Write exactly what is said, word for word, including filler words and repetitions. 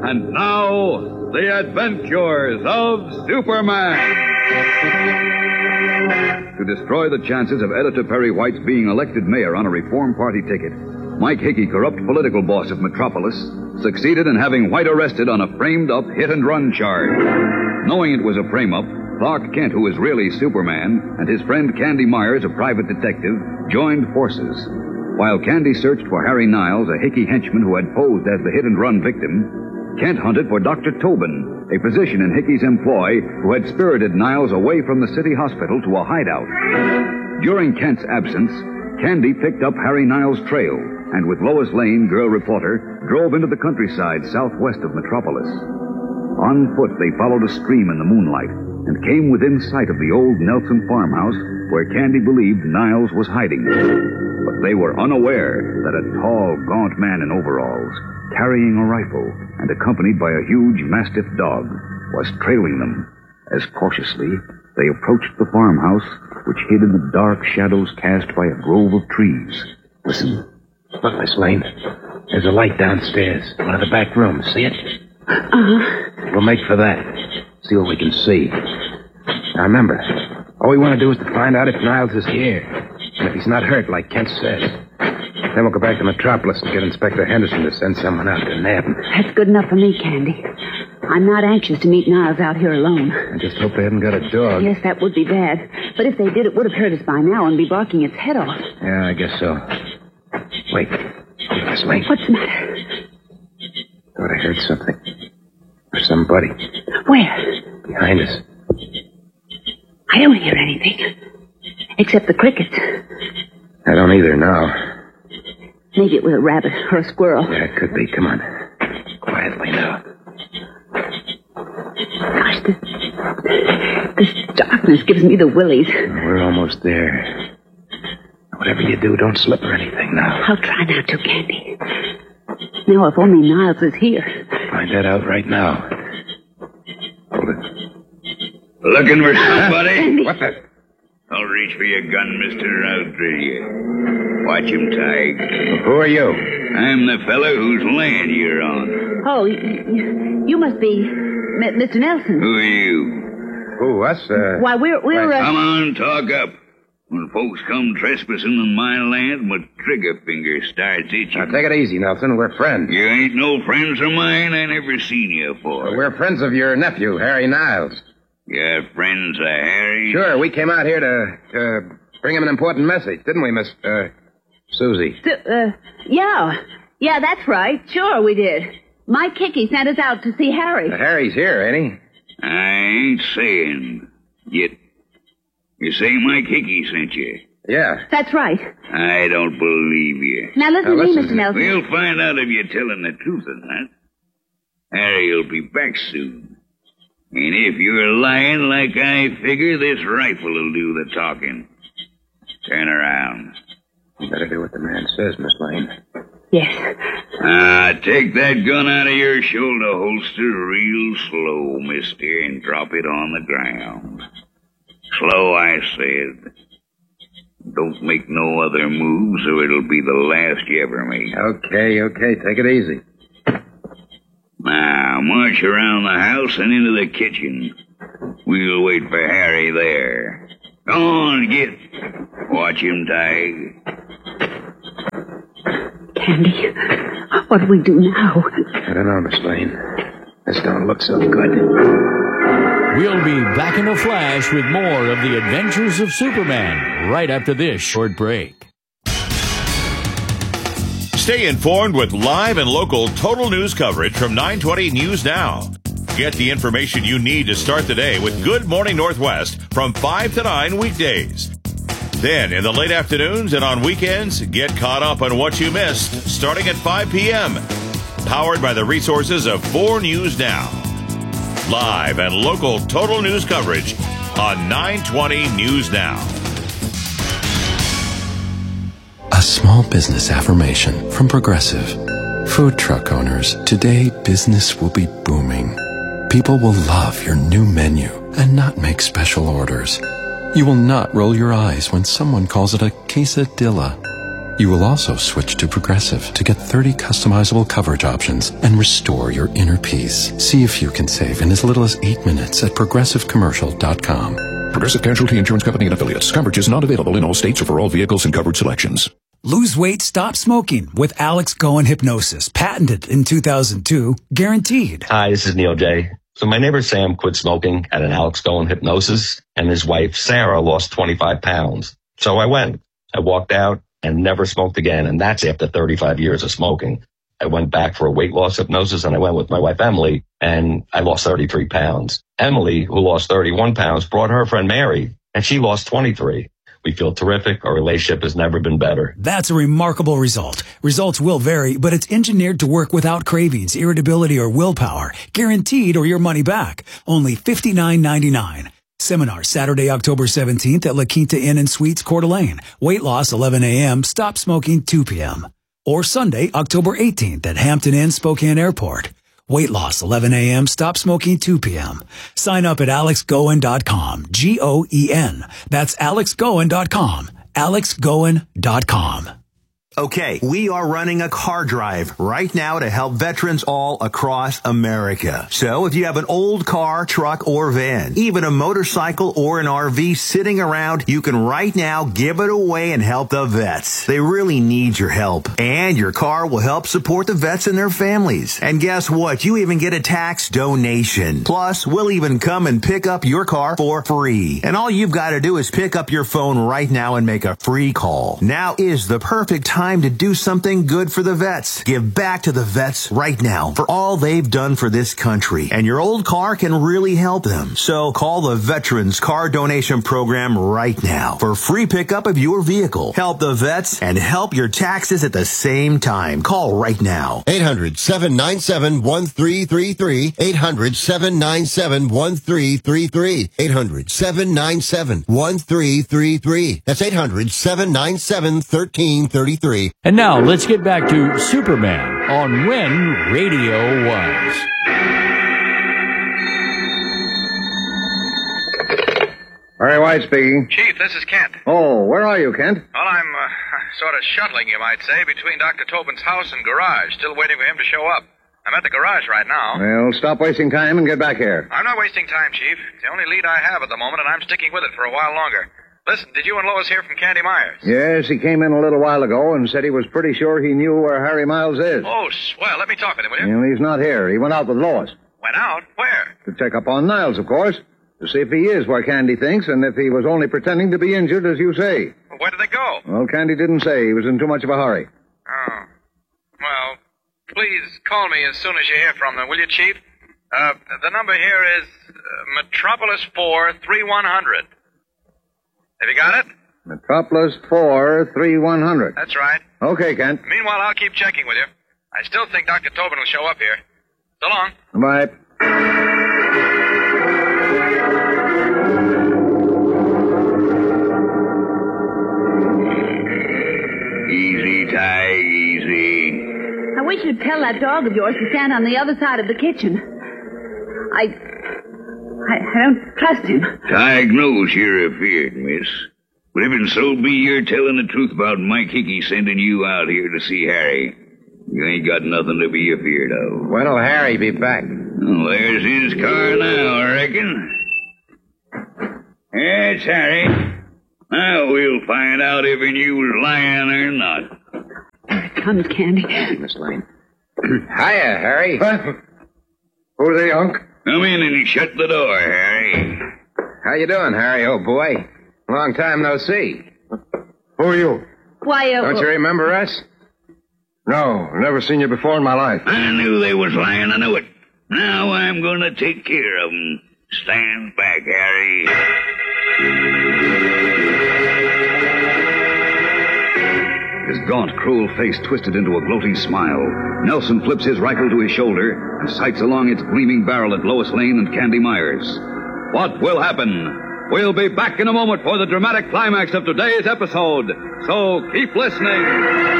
And now, the adventures of Superman. To destroy the chances of Editor Perry White's being elected mayor on a Reform Party ticket, Mike Hickey, corrupt political boss of Metropolis, succeeded in having White arrested on a framed-up hit-and-run charge. Knowing it was a frame-up, Clark Kent, who is really Superman, and his friend Candy Myers, a private detective, joined forces. While Candy searched for Harry Niles, a Hickey henchman who had posed as the hit-and-run victim, Kent hunted for Doctor Tobin, a physician in Hickey's employ who had spirited Niles away from the city hospital to a hideout. During Kent's absence, Candy picked up Harry Niles' trail and with Lois Lane, girl reporter, drove into the countryside southwest of Metropolis. On foot, they followed a stream in the moonlight and came within sight of the old Nelson farmhouse where Candy believed Niles was hiding. But they were unaware that a tall, gaunt man in overalls, carrying a rifle and accompanied by a huge mastiff dog, was trailing them. As cautiously, they approached the farmhouse, which hid in the dark shadows cast by a grove of trees. Listen. Look, Miss Lane. There's a light downstairs. One of the back rooms. See it? Uh-huh. We'll make for that. See what we can see. Now, remember, all we want to do is to find out if Niles is here. And if he's not hurt, like Kent says. Then we'll go back to Metropolis and get Inspector Henderson to send someone out to nab him. That's good enough for me, Candy. I'm not anxious to meet Niles out here alone. I just hope they haven't got a dog. Yes, that would be bad. But if they did, it would have heard us by now and be barking its head off. Yeah, I guess so. Wait. Miss Lane. What's the matter? Thought I heard something. Or somebody. Where? Behind us. I don't hear anything. Except the crickets. I don't either now. Maybe it was a rabbit or a squirrel. Yeah, it could be. Come on. Quietly now. Gosh, this, this darkness gives me the willies. We're almost there. Whatever you do, don't slip or anything now. I'll try not to, Candy. Now, if only Niles is here. Find that out right now. Hold it. Looking for somebody? What the? I'll reach for your gun, mister. I'll drill you. Watch him, Tig. Who are you? I'm the fellow whose land you're on. Oh, you, you must be M- Mister Nelson. Who are you? Who, us? Uh, Why, we're... we're uh... Come on, talk up. When folks come trespassing on my land, my trigger finger starts itching. Now, take it easy, Nelson. We're friends. You ain't no friends of mine. I never seen you afore. We're friends of your nephew, Harry Niles. You're friends of Harry? Sure, we came out here to, to bring him an important message, didn't we, Miss, uh, Susie? Uh, yeah. Yeah, that's right. Sure, we did. Mike Hickey sent us out to see Harry. Uh, Harry's here, ain't he? I ain't saying. Yet, you say Mike Hickey sent you? Yeah. That's right. I don't believe you. Now, listen Now, to me, listen. Mister Nelson. We'll find out if you're telling the truth or not. Harry'll be back soon. And if you're lying like I figure, this rifle will do the talking. Turn around. You better do what the man says, Miss Lane. Yes. Ah, take that gun out of your shoulder holster real slow, mister, and drop it on the ground. Slow, I said. Don't make no other moves, or it'll be the last you ever make. Okay, okay, take it easy. Now, march around the house and into the kitchen. We'll wait for Harry there. Go on, get. Watch him, Tig. Candy, what do we do now? I don't know, Miss Lane. This don't look so good. We'll be back in a flash with more of the adventures of Superman right after this short break. Stay informed with live and local total news coverage from nine twenty News Now. Get the information you need to start the day with Good Morning Northwest from five to nine weekdays. Then, in the late afternoons and on weekends, get caught up on what you missed starting at five p.m. Powered by the resources of four News Now. Live and local total news coverage on nine twenty News Now. A small business affirmation from Progressive. Food truck owners, today business will be booming. People will love your new menu and not make special orders. You will not roll your eyes when someone calls it a quesadilla. You will also switch to Progressive to get thirty customizable coverage options and restore your inner peace. See if you can save in as little as eight minutes at progressive commercial dot com. Progressive Casualty Insurance Company and Affiliates. Coverage is not available in all states or for all vehicles and coverage selections. Lose weight, stop smoking with Alex Goen Hypnosis. Patented in two thousand two. Guaranteed. Hi, this is Neil J. So my neighbor Sam quit smoking at an Alex Goen Hypnosis, and his wife Sarah lost twenty-five pounds. So I went. I walked out and never smoked again, and that's after thirty-five years of smoking. I went back for a weight loss hypnosis, and I went with my wife Emily, and I lost thirty-three pounds. Emily, who lost thirty-one pounds, brought her friend Mary, and she lost twenty-three. We feel terrific. Our relationship has never been better. That's a remarkable result. Results will vary, but it's engineered to work without cravings, irritability, or willpower. Guaranteed or your money back. Only fifty-nine ninety-nine. Seminar Saturday, October seventeenth at La Quinta Inn and Suites, Coeur d'Alene. Weight loss eleven a.m., stop smoking two p.m. Or Sunday, October eighteenth at Hampton Inn, Spokane Airport. Weight loss eleven a.m., stop smoking two p.m. Sign up at alex goen dot com. G O E N. That's alex goen dot com. alex goen dot com. Okay, we are running a car drive right now to help veterans all across America. So if you have an old car, truck, or van, even a motorcycle or an R V sitting around, you can right now give it away and help the vets. They really need your help. And your car will help support the vets and their families. And guess what? You even get a tax donation. Plus, we'll even come and pick up your car for free. And all you've got to do is pick up your phone right now and make a free call. Now is the perfect time to do something good for the vets. Give back to the vets right now for all they've done for this country. And your old car can really help them. So call the Veterans Car Donation Program right now for free pickup of your vehicle. Help the vets and help your taxes at the same time. Call right now. eight hundred, seven nine seven, one three three three. eight hundred, seven nine seven, one three three three. eight hundred, seven nine seven, one three three three. That's eight hundred, seven nine seven, one three three three. And now let's get back to Superman on When Radio Was. Barry White speaking. Chief, this is Kent. Oh, where are you, Kent? Well, I'm uh, sort of shuttling, you might say, between Doctor Tobin's house and garage, still waiting for him to show up. I'm at the garage right now. Well, stop wasting time and get back here. I'm not wasting time, Chief. It's the only lead I have at the moment, and I'm sticking with it for a while longer. Listen, did you and Lois hear from Candy Myers? Yes, he came in a little while ago and said he was pretty sure he knew where Harry Miles is. Oh, swell. Let me talk with him, will you? Well, he's not here. He went out with Lois. Went out? Where? To check up on Niles, of course. To see if he is where Candy thinks and if he was only pretending to be injured, as you say. Well, where did they go? Well, Candy didn't say. He was in too much of a hurry. Oh. Well, please call me as soon as you hear from them, will you, Chief? Uh, the number here is uh, Metropolis four three one hundred. Have you got it? Metropolis four three one hundred. That's right. Okay, Kent. Meanwhile, I'll keep checking with you. I still think Doctor Tobin will show up here. So long. Bye. Easy, Ty, easy. I wish you'd tell that dog of yours to stand on the other side of the kitchen. I... I, I don't trust him. Tig knows you're afeard, miss. But even so be you're telling the truth about Mike Hickey sending you out here to see Harry. You ain't got nothing to be afeard of. When'll Harry be back? Well, there's his car now, I reckon. It's Harry. Now we'll find out if he knew was lying or not. Here it comes, Candy. Miss Lane. Hiya, Harry. What? Who's the Unc? Come in and shut the door, Harry. How you doing, Harry, old boy? Long time no see. Who are you? Why, uh... Don't you remember us? No, never seen you before in my life. I knew they was lying, I knew it. Now I'm gonna take care of them. Stand back, Harry. His gaunt, cruel face twisted into a gloating smile. Nelson flips his rifle to his shoulder and sights along its gleaming barrel at Lois Lane and Candy Myers. What will happen? We'll be back in a moment for the dramatic climax of today's episode. So keep listening.